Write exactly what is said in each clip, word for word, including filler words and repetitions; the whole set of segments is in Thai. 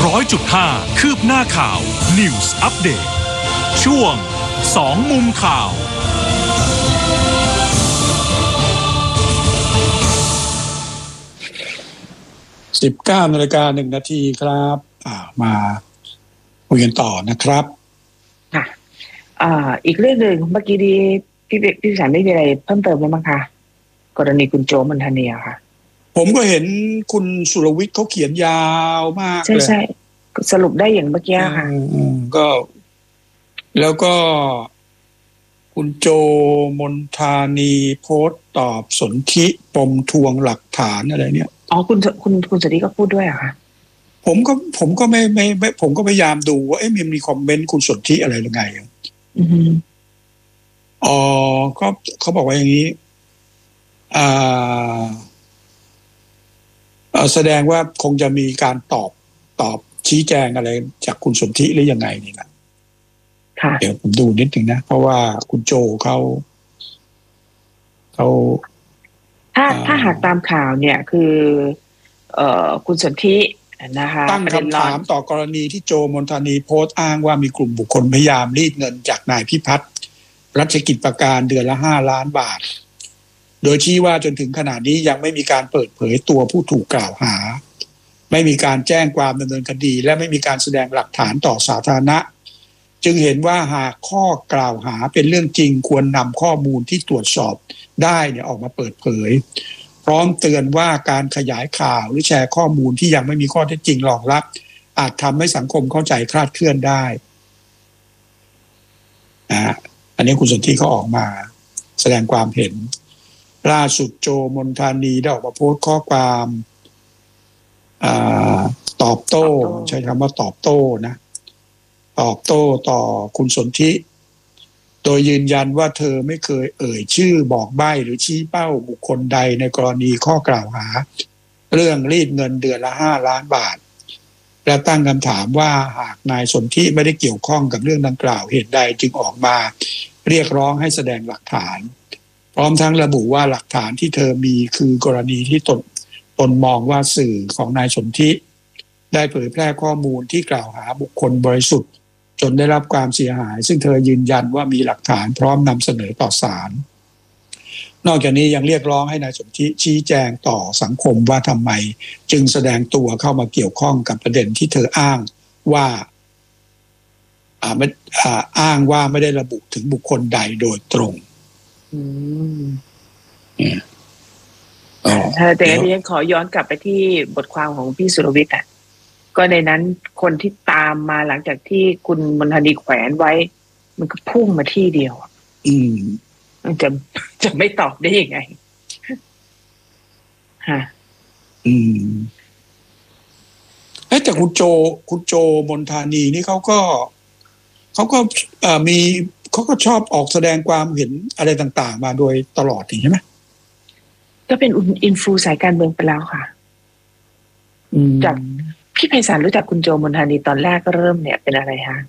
ร้อยจุดห้าคืบหน้าข่าว News Update ช่วงสองมุมข่าวสิบเก้านาฬิกาหนึ่งนาทีครับอ่ามาคุยกันต่อนะครับค่ะอ่าอีกเรื่องหนึ่งเมื่อกี้ดีพี่พี่สารไม่มีอะไรเพิ่มเติมไหมมั้งคะกรณีคุณโจมนทานีค่ะผมก็เห็นคุณสุรวิทย์เขาเขียนยาวมากเลยใช่ใช่สรุปได้อย่างเมื่อกี้ค่ะก็แล้วก็คุณโจมนทานีโพสต์ตอบสนธิปมทวงหลักฐานอะไรเนี่ยอ๋อคุณคุณคุณสนธิก็พูดด้วยเหรอคะผมก็ผมก็ไม่ไม่ไม่ผมก็พยายามดูว่าเอ๊ะมันมีคอมเมนต์คุณสนธิอะไรหรือไงอืออ๋อก็เขาบอกว่าอย่างนี้อ่าแสดงว่าคงจะมีการตอบตอบชี้แจงอะไรจากคุณสนธิหรือยังไงนี่แหละเดี๋ยวผมดูนิดนึงนะเพราะว่าคุณโจเขาเขาถ้าถ้าหากตามข่าวเนี่ยคือเอ่อคุณสนธินะคะตั้งคำถามต่อกรณีที่โจมนทานีโพสต์อ้างว่ามีกลุ่มบุคคลพยายามรีดเงินจากนายพิพัฒน์รัชกิจประการเดือนละห้าล้านบาทโดยชี้ว่าจนถึงขณะนี้ยังไม่มีการเปิดเผยตัวผู้ถูกกล่าวหาไม่มีการแจ้งความดำเนินคดีและไม่มีการแสดงหลักฐานต่อสาธารณะจึงเห็นว่าหากข้อกล่าวหาเป็นเรื่องจริงควรนำข้อมูลที่ตรวจสอบได้เนี่ยออกมาเปิดเผยพร้อมเตือนว่าการขยายข่าวหรือแชร์ข้อมูลที่ยังไม่มีข้อเท็จจริงรองรับอาจทำให้สังคมเข้าใจคลาดเคลื่อนได้นะอันนี้คุณสนธิเขาออกมาแสดงความเห็นล่าสุดโจมนทานีได้ออกมาโพสต์ข้อความอ่าตอบโต้ใช้คำว่าตอบโต้นะตอบโต้ต่อคุณสนธิโดยยืนยันว่าเธอไม่เคยเอ่ยชื่อบอกใบ้หรือชี้เป้าบุคคลใดในกรณีข้อกล่าวหาเรื่องรีดเงินเดือนละห้าล้านบาทและตั้งคำถามว่าหากนายสนธิไม่ได้เกี่ยวข้องกับเรื่องดังกล่าวเหตุใดจึงออกมาเรียกร้องให้แสดงหลักฐานพร้อมทั้งระบุว่าหลักฐานที่เธอมีคือกรณีที่ตนตนมองว่าสื่อของนายสนธิได้เผยแพร่ข้อมูลที่กล่าวหาบุคคลบริสุทธิ์จนได้รับความเสียหายซึ่งเธอยืนยันว่ามีหลักฐานพร้อมนำเสนอต่อศาลนอกจากนี้ยังเรียกร้องให้นายสนธิชี้แจงต่อสังคมว่าทำไมจึงแสดงตัวเข้ามาเกี่ยวข้องกับประเด็นที่เธออ้างว่าอ่าไม่อ่าอ้างว่าไม่ได้ระบุถึงบุคคลใดโดยตรงอืมแต่อันนี้ขอย้อนกลับไปที่บทความของพี่สุรวิทย์อ่ะก็ในนั้นคนที่ตามมาหลังจากที่คุณมนทานีแขวนไว้มันก็พุ่งมาที่เดียวอืมมันจะจะไม่ตอบได้ยังไงฮะอืมแต่คุณโจคุณโจมนทานีนี่เขาก็เขาก็มีเขาก็ชอบออกแสดงความเห็นอะไรต่างๆมาโดยตลอดใช่ไหมก็เป็นอินฟลูสายการเมืองไปแล้วค่ะจากพี่ไพศาลรู้จักคุณโจมนทานีตอนแรกก็เริ่มเนี่ยเป็นอะไรฮะ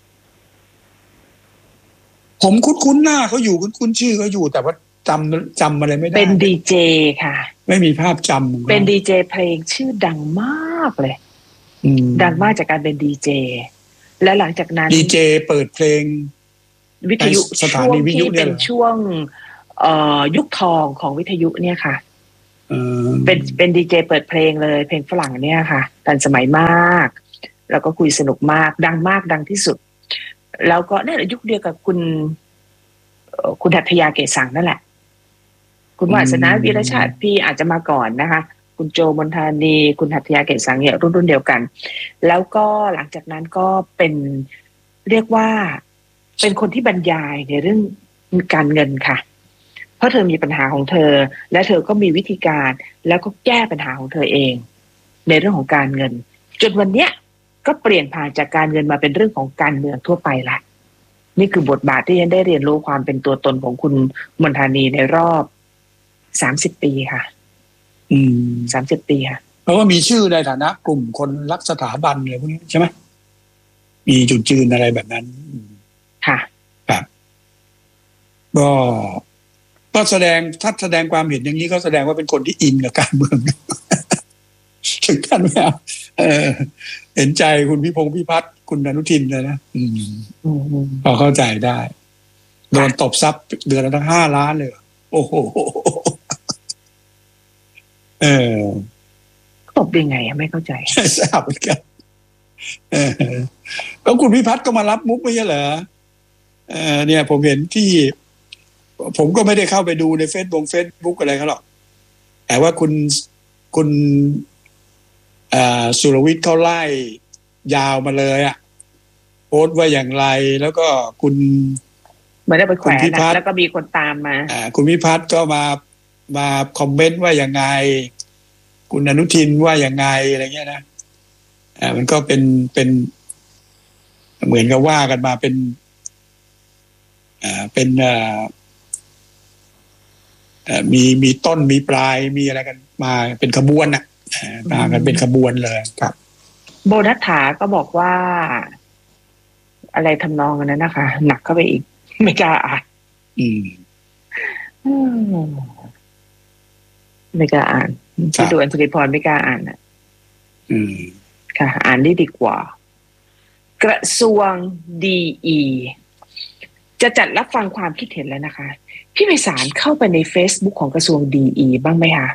ผมคุ้นๆหน้าเขาอยู่คุ้นๆชื่อเขาอยู่แต่ว่าจำจำอะไรไม่ได้เป็นดีเจค่ะไม่มีภาพจำเป็นดีเจเพลงชื่อดังมากเลยดังมากจากการเป็นดีเจและหลังจากนั้นดีเจเปิดเพลงวิทยุช่วงที่เป็นช่วงเอ่อยุคทองของวิทยุเนี่ยค่ะเป็นเป็นดีเจเปิดเพลงเลยเพลงฝรั่งเนี่ยค่ะทันสมัยมากแล้วก็คุยสนุกมากดังมากดังที่สุดแล้วก็เนี่ยยุคเดียวกับคุณคุณหัตถยาเกศสังนั่นแหละคุณวาสนาวีรชาติพี่อาจจะมาก่อนนะคะคุณโจมนทานีคุณหัตถยาเกศสังเนี่ยรุ่นรุ่นเดียวกันแล้วก็หลังจากนั้นก็เป็นเรียกว่าเป็นคนที่บรรยายในเรื่องการเงินค่ะเพราะเธอมีปัญหาของเธอและเธอก็มีวิธีการแล้วก็แก้ปัญหาของเธอเองในเรื่องของการเงินจนวันเนี้ยก็เปลี่ยนผ่านจากการเงินมาเป็นเรื่องของการเมืองทั่วไปละนี่คือบทบาทที่ฉันได้เรียนรู้ความเป็นตัวตนของคุณมนทานีในรอบสามสิบปีค่ะอืมสามสิบปีค่ะเพราะว่ามีชื่อในฐานะกลุ่มคนรักสถาบันอะไรพวกนี้ใช่ไหมมีจุดยืนอะไรแบบนั้นค่ะครับก็ก็แสดงถ้าแสดงความเห็นอย่างนี้ก็แสดงว่าเป็นคนที่อินกับการเมืองถึงขั้นไม่เอาเออเห็นใจคุณพิพงษ์พิพัฒน์คุณอนุทินเลยนะอืมพอเข้าใจได้โดนตบทรัพย์เดือนละตั้งห้าล้านเลยโอ้โหเออตบยังไงอะไม่เข้าใจทราบเหมือนกันเออแล้วคุณพิพัฒน์ก็มารับมุกไม่ใช่เหรอเออเนี่ยผมเห็นที่ผมก็ไม่ได้เข้าไปดูในเฟซบุ๊กเฟซบุ๊กอะไรเขาหรอกแต่ว่าคุณคุณสุรวิทย์เขาไล่ยาวมาเลยอ่ะโพสต์ว่าอย่างไรแล้วก็คุณเหมือนได้ไปแขวนนะแล้วก็มีคนตามมาอ่าคุณพิพัฒน์ก็มามาคอมเมนต์ว่าอย่างไงคุณอนุทินว่าอย่างไงอะไรเงี้ยนะอ่ามันก็เป็นเป็นเหมือนกับว่ากันมาเป็นอ่าเป็นอ่ามีมีต้นมีปลายมีอะไรกันมาเป็นขบวนน่ะมากันเป็นขบวนเลยครับโบนัสถาก็บอกว่าอะไรทำนองนั้นนะคะหนักเข้าไปอีกไม่กล้าอ่านอืมไม่กล้าอ่านที่ดูอัญชลีพรไม่กล้าอ่านอ่ะอืมค่ะอ่านได้ดีกว่ากระทรวงดีอีจะจัดรับฟังความคิดเห็นแล้วนะคะพี่ไพศาลเข้าไปใน Facebook ของกระทรวงดีอีบ้างไหมคะ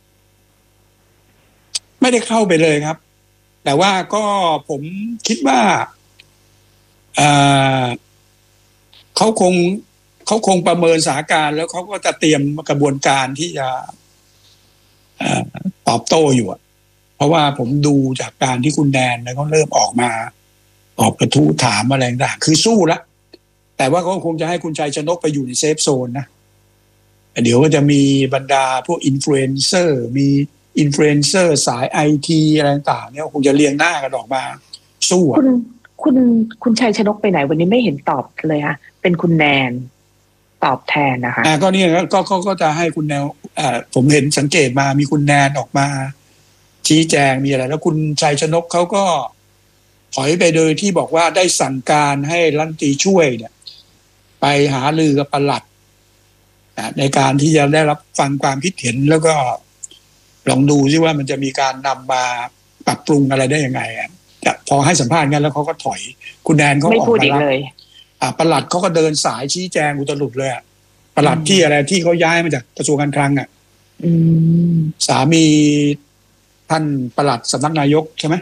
ไม่ได้เข้าไปเลยครับแต่ว่าก็ผมคิดว่าเอ่อเขาคงเขาคงประเมินสถานการณ์แล้วเขาก็จะเตรียมกระบวนการที่จะเอ่อตอบโต้อยู่อ่ะเพราะว่าผมดูจากการที่คุณแดนแล้วเขาเริ่มออกมาออกกระทู้ถามอะไรต่างคือสู้ละแต่ว่าเขาคงจะให้คุณชัยชนกไปอยู่ในเซฟโซนนะเดี๋ยวก็จะมีบรรดาพวกอินฟลูเอนเซอร์มีอินฟลูเอนเซอร์สายไอทีอะไรต่างๆเนี่ยคงจะเรียงหน้ากันออกมาสู้คุณคุณคุณชัยชนกไปไหนวันนี้ไม่เห็นตอบเลยฮะเป็นคุณแนนตอบแทนนะคะอ่าก็นี่ก็ก็ก็จะให้คุณแนวอ่าผมเห็นสังเกตมามีคุณแนนออกมาชี้แจงมีอะไรแล้วคุณชัยชนกเขาก็ถอยไปโดยที่บอกว่าได้สั่งการให้รัฐมนตรีช่วยเนี่ยไปหารือกับปลัดในการที่จะได้รับฟังความคิดเห็นแล้วก็ลองดูซิว่ามันจะมีการนำมาปรับปรุงอะไรได้ยังไงอ่ะพอให้สัมภาษณ์งั้นแล้วเขาก็ถอยคุณแดนเขาออกมาเลยอ่าปลัดเขาก็เดินสายชี้แจงอุตลุดเลยอ่ะปลัดที่อะไรที่เขาย้ายมาจากกระทรวงการคลังอ่ะสามีท่านปลัดสำนักนายกใช่ไหม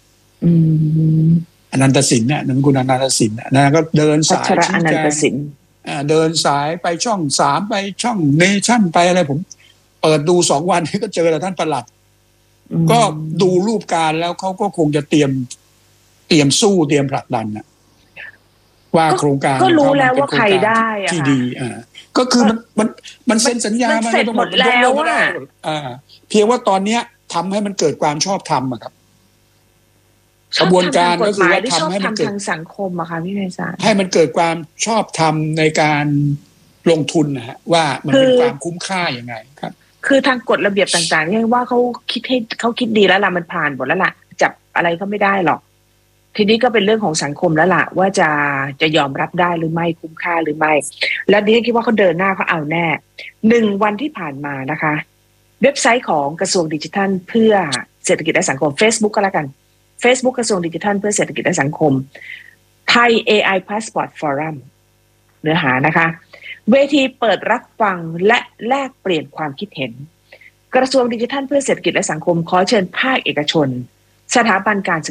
อนันตสินเนี่ยนั่นคุณอนันตสินนะก็เดินสายชี้แจงเดินสายไปช่องสามไปช่องเนชั่นไปอะไรผมเปิดดูสองวันก็เจอแล้วท่านปลัดก็ดูรูปการแล้วเขาก็คงจะเตรียมเตรียมสู้เตรียมผลักดันนะว่าโครงการก็รู้แล้วว่าใครได้อะที่ดีอ่าก็คือมันมันมันเซ็นสัญญามันเสร็จหมดแล้วอ่ะอ่าเพียงว่าตอนเนี้ยทำให้มันเกิดความชอบธรรมอะครับกระบวนการก็คือว่าทำให้มันเกิดทางสังคมอะค่ะพี่ไพศาลให้มันเกิดความชอบธรรมในการลงทุนนะฮะว่ามันเป็นความคุ้มค่าอย่างไงครับคือทางกฎระเบียบต่างๆเนี่ยว่าเขาคิดให้เขาคิดดีแล้วล่ะมันผ่านหมดแล้วล่ะจับอะไรก็ไม่ได้หรอกทีนี้ก็เป็นเรื่องของสังคมแล้วล่ะว่าจะจะยอมรับได้หรือไม่คุ้มค่าหรือไม่และดิฉันคิดว่าเขาเดินหน้าเขาเอาแน่หนึ่งวันที่ผ่านมานะคะเว็บไซต์ของกระทรวงดิจิทัลเพื่อเศรษฐกิจและสังคม Facebook ก็แล้วกัน Facebook กระทรวงดิจิทัลเพื่อเศรษฐกิจและสังคมไทย เอ ไอ Passport Forum เนื้อหานะคะเวทีเปิดรับฟังและแลกเปลี่ยนความคิดเห็นกระทรวงดิจิทัลเพื่อเศรษฐกิจและสังคมขอเชิญภาคเอกชนสถาบันการศึกษา